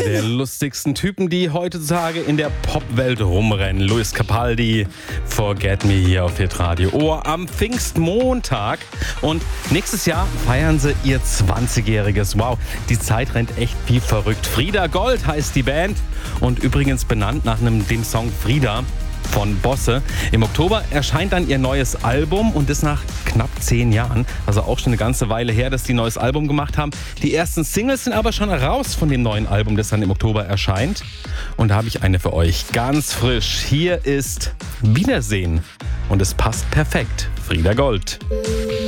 der lustigsten Typen, die heutzutage in der Popwelt rumrennen. Luis Capaldi, Forget Me hier auf Hitradio Ohr am Pfingstmontag. Und nächstes Jahr feiern sie ihr 20-jähriges. Wow, die Zeit rennt echt wie verrückt. Frieda Gold heißt die Band und übrigens benannt nach dem Song Frieda von Bosse. Im Oktober erscheint dann ihr neues Album und das nach knapp 10 Jahren. Also auch schon eine ganze Weile her, dass die ein neues Album gemacht haben. Die ersten Singles sind aber schon raus von dem neuen Album, das dann im Oktober erscheint. Und da habe ich eine für euch, ganz frisch. Hier ist Wiedersehen und es passt perfekt. Frieda Gold.